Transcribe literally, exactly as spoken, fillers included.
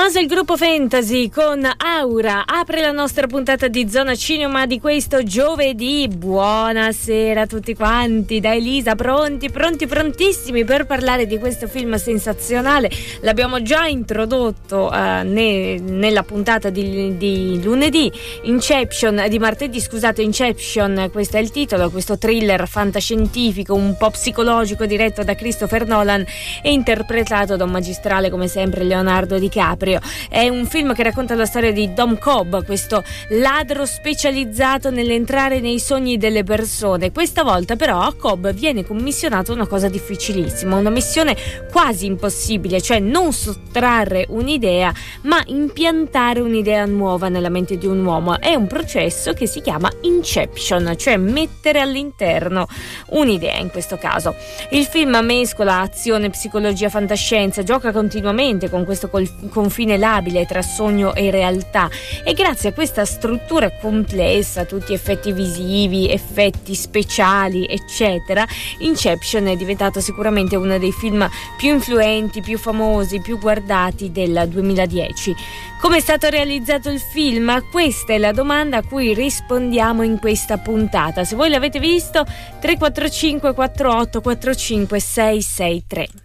Masa, il gruppo Fantasy con Aura apre la nostra puntata di Zona Cinema di questo giovedì. Buonasera a tutti quanti, da Elisa, pronti, pronti, prontissimi per parlare di questo film sensazionale. L'abbiamo già introdotto uh, ne, nella puntata di, di lunedì, Inception, di martedì, scusate, Inception, questo è il titolo, questo thriller fantascientifico, un po' psicologico, diretto da Christopher Nolan e interpretato da un magistrale come sempre Leonardo DiCaprio. È un film che racconta la storia di Dom Cobb, questo ladro specializzato nell'entrare nei sogni delle persone. Questa volta però a Cobb viene commissionata una cosa difficilissima, una missione quasi impossibile, cioè non sottrarre un'idea ma impiantare un'idea nuova nella mente di un uomo. È un processo che si chiama Inception, cioè mettere all'interno un'idea in questo caso. Il film mescola azione, psicologia, fantascienza, gioca continuamente con questo confine labile tra sogno e realtà e grazie a questa struttura complessa, tutti effetti visivi, effetti speciali eccetera, Inception è diventato sicuramente uno dei film più influenti, più famosi, più guardati del duemiladieci. Come è stato realizzato il film? Questa è la domanda a cui rispondiamo in questa puntata. Se voi l'avete visto, tre quattro cinque quattro otto quattro cinque sei sei tre.